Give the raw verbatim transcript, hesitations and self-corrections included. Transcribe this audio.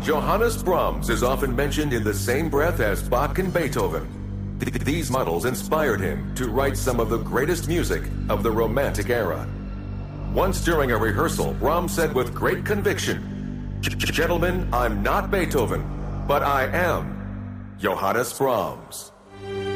Johannes Brahms is often mentioned in the same breath as Bach and Beethoven. Th- These models inspired him to write some of the greatest music of the Romantic era. Once during a rehearsal, Brahms said with great conviction, "Gentlemen, I'm not Beethoven, but I am Johannes Brahms."